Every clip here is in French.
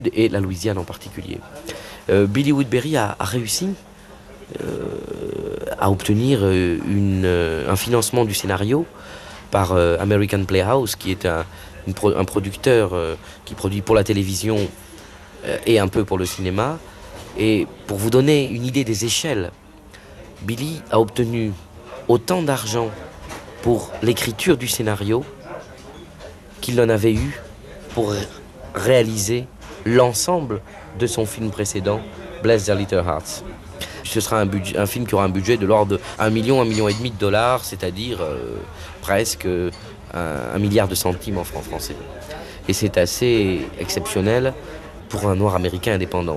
et la Louisiane en particulier. Billy Woodbury a réussi à obtenir un financement du scénario par American Playhouse, qui est un producteur qui produit pour la télévision et un peu pour le cinéma. Et pour vous donner une idée des échelles, Billy a obtenu autant d'argent pour l'écriture du scénario qu'il en avait eu pour réaliser l'ensemble de son film précédent, Bless Their Little Hearts. Ce sera un film qui aura un budget de l'ordre de 1 million, 1,5 million de dollars, c'est-à-dire presque 1 milliard de centimes en francs français. Et c'est assez exceptionnel pour un noir américain indépendant.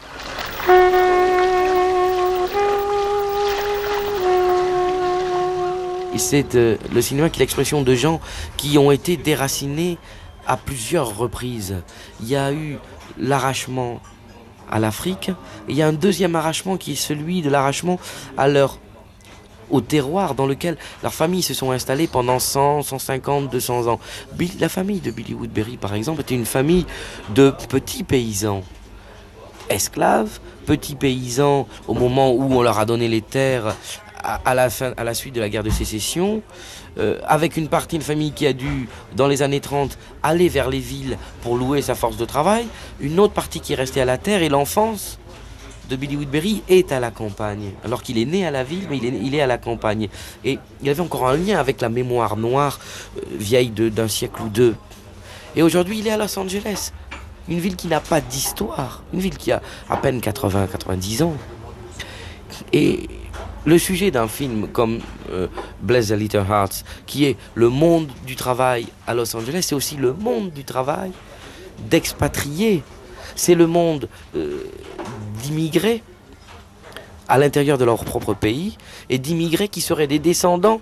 Et c'est le cinéma qui est l'expression de gens qui ont été déracinés à plusieurs reprises. Il y a eu l'arrachement à l'Afrique, et il y a un deuxième arrachement qui est celui de l'arrachement au terroir dans lequel leurs familles se sont installées pendant 100, 150, 200 ans. La famille de Billy Woodbury, par exemple, était une famille de petits paysans. Esclaves, petits paysans au moment où on leur a donné les terres à la suite de la guerre de sécession, avec une famille qui a dû, dans les années 30, aller vers les villes pour louer sa force de travail, une autre partie qui est restée à la terre, et l'enfance de Billy Woodbury est à la campagne. Alors qu'il est né à la ville, mais il est à la campagne. Et il avait encore un lien avec la mémoire noire, vieille d'un siècle ou deux. Et aujourd'hui, il est à Los Angeles, une ville qui n'a pas d'histoire, une ville qui a à peine 80-90 ans. Et le sujet d'un film comme Bless Their Little Hearts, qui est le monde du travail à Los Angeles, c'est aussi le monde du travail d'expatriés. C'est le monde d'immigrés à l'intérieur de leur propre pays, et d'immigrés qui seraient des descendants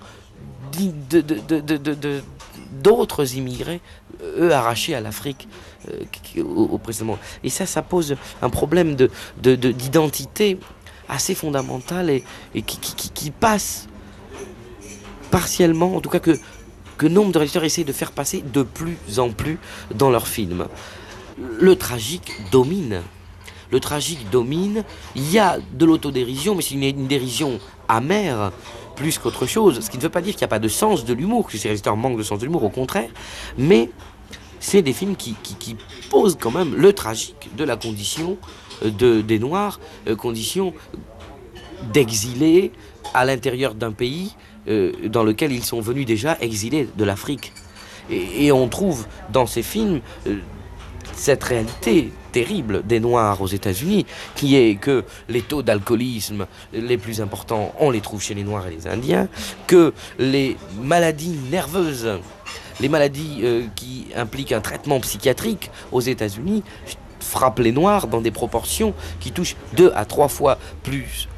d'autres immigrés, eux arrachés à l'Afrique au précédemment. Et ça pose un problème d'identité assez fondamental et qui passe partiellement, en tout cas que nombre de réalisateurs essayent de faire passer de plus en plus dans leurs films. Le tragique domine. Il y a de l'autodérision, mais c'est une dérision amère plus qu'autre chose. Ce qui ne veut pas dire qu'il n'y a pas de sens de l'humour, que ces réalisateurs manquent de sens de l'humour, au contraire. Mais c'est des films qui posent quand même le tragique de la condition des Noirs, condition d'exilés à l'intérieur d'un pays dans lequel ils sont venus déjà exilés de l'Afrique. Et on trouve dans ces films cette réalité terrible des Noirs aux États-Unis, qui est que les taux d'alcoolisme les plus importants, on les trouve chez les Noirs et les Indiens, que les maladies nerveuses, les maladies qui impliquent un traitement psychiatrique aux États-Unis, frappent les Noirs dans des proportions qui touchent 2 à 3 fois plus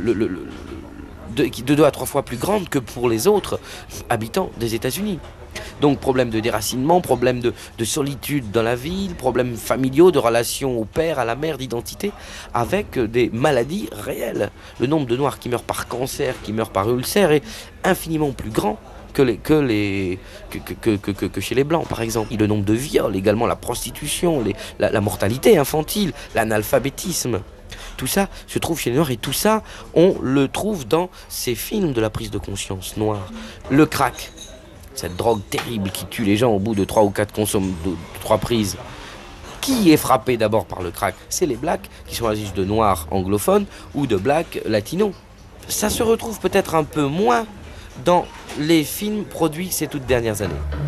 de 2 à 3 fois plus grandes que pour les autres habitants des États-Unis. Donc problème de déracinement, problème de solitude dans la ville, problèmes familiaux, de relations au père, à la mère, d'identité, avec des maladies réelles. Le nombre de Noirs qui meurent par cancer, qui meurent par ulcère est infiniment plus grand que chez les Blancs, par exemple. Et le nombre de viols, également la prostitution, la mortalité infantile, l'analphabétisme. Tout ça se trouve chez les Noirs, et tout ça, on le trouve dans ces films de la prise de conscience noire. Le crack, cette drogue terrible qui tue les gens au bout de 3 ou 4 prises. Qui est frappé d'abord par le crack? C'est les blacks, qui sont choisissent de noirs anglophones ou de blacks latinos. Ça se retrouve peut-être un peu moins dans les films produits ces toutes dernières années.